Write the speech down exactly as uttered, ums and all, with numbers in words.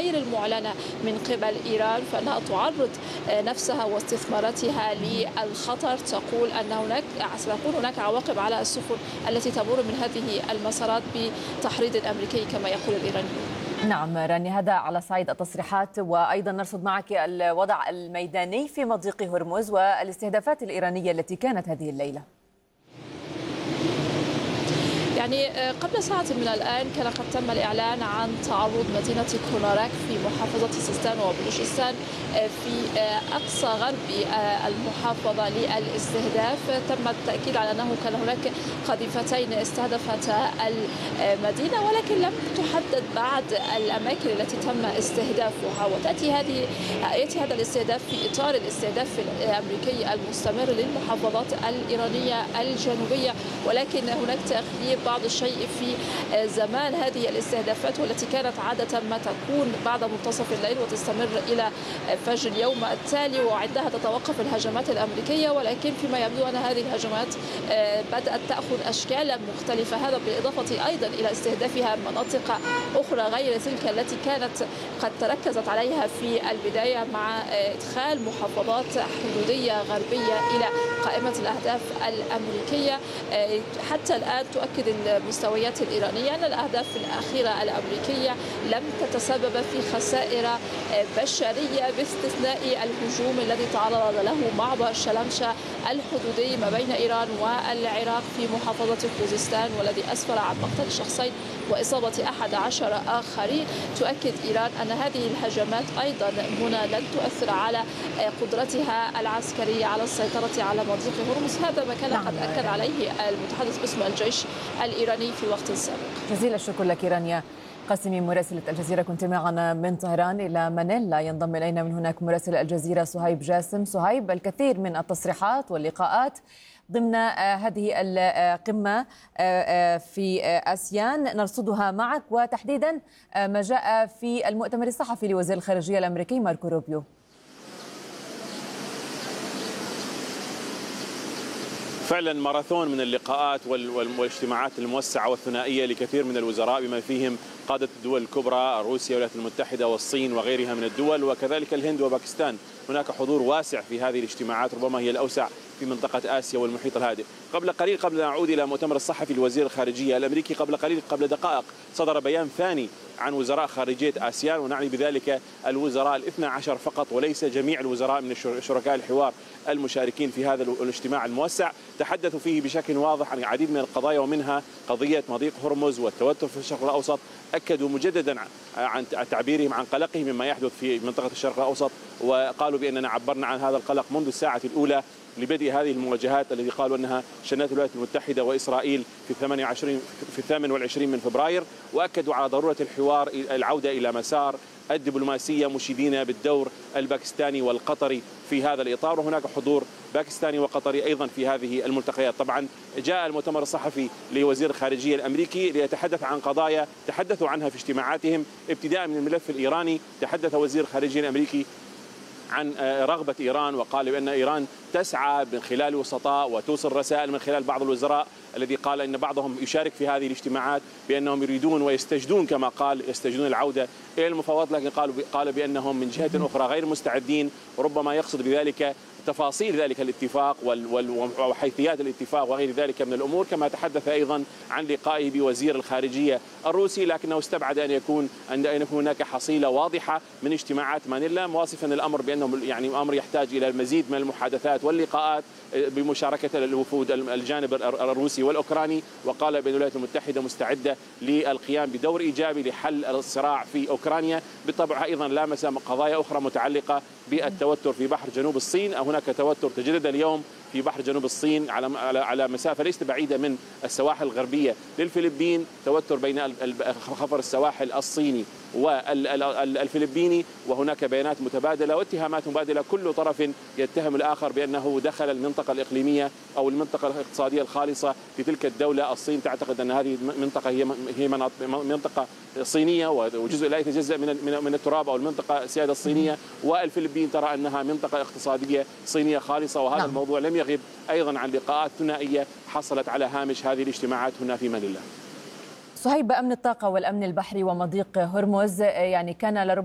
غير المعلنة من قبل إيران فإنها تعرض نفسها واستثماراتها للخطر. تقول أن هناك سيكون هناك عواقب على السفن التي تمر من هذه المسارات بتحريض أمريكي كما يقول الإيرانيون. نعم راني، هذا على صعيد التصريحات، وأيضا نرصد معك الوضع الميداني في مضيق هرمز والاستهدافات الإيرانية التي كانت هذه الليلة. يعني قبل ساعة من الآن كان قد تم الإعلان عن تعرض مدينة كونارك في محافظة سيستان وبلوشستان في أقصى غرب المحافظة للاستهداف. تم التأكيد على أنه كان هناك قذيفتين استهدفتا المدينة، ولكن لم تحدد بعد الأماكن التي تم استهدافها. وتأتي هذه يأتي هذا الاستهداف في إطار الاستهداف الأمريكي المستمر للمحافظات الإيرانية الجنوبية، ولكن هناك تغيير بعض الشيء في زمان هذه الاستهدافات، والتي كانت عادة ما تكون بعد منتصف الليل وتستمر إلى فجر اليوم التالي، وعندها تتوقف الهجمات الأمريكية. ولكن فيما يبدو أن هذه الهجمات بدأت تأخذ أشكالا مختلفة، هذا بالإضافة أيضا إلى استهدافها مناطق أخرى غير تلك التي كانت قد تركزت عليها في البداية، مع إدخال محافظات حدودية غربية إلى قائمة الأهداف الأمريكية. حتى الآن تؤكد المستويات الإيرانية أن الأهداف الأخيرة الأمريكية لم تتسبب في خسائر بشرية، باستثناء الهجوم الذي تعرض له معبر شلمشة الحدودي ما بين إيران والعراق في محافظة خوزستان، والذي أسفر عن مقتل شخصين وإصابة أحد عشر آخرين. تؤكد إيران أن هذه الهجمات أيضا هنا لن تؤثر على قدرتها العسكرية على السيطرة على مضيق هرمز. هذا ما كان قد أكد عليه المتحدث باسم الجيش الإيراني في وقت سابق. جزيل الشكر لك رانيا قاسمي مراسلة الجزيرة، كنت معنا من طهران إلى مانيلا. ينضم إلينا من هناك مراسل الجزيرة صهيب جاسم. صهيب، الكثير من التصريحات واللقاءات ضمن هذه القمة في آسيان نرصدها معك، وتحديدا ما جاء في المؤتمر الصحفي لوزير الخارجية الأمريكي ماركو روبيو. فعلا ماراثون من اللقاءات والاجتماعات الموسعة والثنائية لكثير من الوزراء بما فيهم قادة الدول الكبرى روسيا والولايات المتحدة والصين وغيرها من الدول، وكذلك الهند وباكستان. هناك حضور واسع في هذه الاجتماعات، ربما هي الأوسع في منطقة آسيا والمحيط الهادئ. قبل قليل، قبل أن أعود إلى مؤتمر الصحفي لوزير الخارجية الأمريكي، قبل قليل قبل دقائق صدر بيان ثاني عن وزراء خارجية آسيان، ونعني بذلك الوزراء الاثنى عشر فقط وليس جميع الوزراء من شركاء الحوار المشاركين في هذا الاجتماع الموسع. تحدثوا فيه بشكل واضح عن العديد من القضايا، ومنها قضية مضيق هرمز والتوتر في الشرق الأوسط. أكدوا مجددا عن تعبيرهم عن قلقهم مما يحدث في منطقة الشرق الأوسط، وقالوا بأننا عبرنا عن هذا القلق منذ الساعة الأولى لبدء هذه المواجهات التي قالوا أنها شنت الولايات المتحدة وإسرائيل في الثامن والعشرين في الثامن والعشرين من فبراير. وأكدوا على ضرورة الحوار، العودة إلى مسار الدبلوماسية، مشيدين بالدور الباكستاني والقطري في هذا الإطار. وهناك حضور باكستاني وقطري أيضا في هذه الملتقيات. طبعا جاء المؤتمر الصحفي لوزير الخارجية الأمريكي ليتحدث عن قضايا تحدثوا عنها في اجتماعاتهم، ابتداء من الملف الإيراني. تحدث وزير الخارجية الأمريكي عن رغبة إيران، وقال بأن إيران تسعى من خلال وسطاء وتوصل رسائل من خلال بعض الوزراء، الذي قال أن بعضهم يشارك في هذه الاجتماعات بأنهم يريدون ويستجدون، كما قال يستجدون العودة إلى المفاوضات، لكن قالوا قال بأنهم من جهة أخرى غير مستعدين. وربما يقصد بذلك تفاصيل ذلك الاتفاق وحيثيات الاتفاق وغير ذلك من الأمور. كما تحدث أيضا عن لقائه بوزير الخارجية الروسي، لكنه استبعد أن يكون أن يكون هناك حصيلة واضحة من اجتماعات مانيلا، موصفا الأمر بأنه يعني أمر يحتاج إلى المزيد من المحادثات واللقاءات بمشاركة الوفود الجانب الروسي والأوكراني. وقال بأن الولايات المتحدة مستعدة للقيام بدور إيجابي لحل الصراع في أوكرانيا. بالطبع أيضا لامس قضايا أخرى متعلقة بالتوتر في بحر جنوب الصين. هناك توتر تجدد اليوم في بحر جنوب الصين على على مسافة ليست بعيدة من السواحل الغربية للفلبين، توتر بين خفر السواحل الصيني والفلبيني، وهناك بيانات متبادلة واتهامات مبادلة. كل طرف يتهم الآخر بأنه دخل المنطقة الإقليمية أو المنطقة الاقتصادية الخالصة في تلك الدولة. الصين تعتقد أن هذه المنطقة هي هي منطقة صينية وجزء لا يتجزأ من من التراب أو المنطقة السيادة الصينية، والفلبين ترى أنها منطقة اقتصادية صينية خالصة. وهذا نعم. الموضوع لم يغب أيضا عن لقاءات ثنائية حصلت على هامش هذه الاجتماعات هنا في مانيلا. صهيب، أمن الطاقة والأمن البحري ومضيق هرمز يعني كان لربما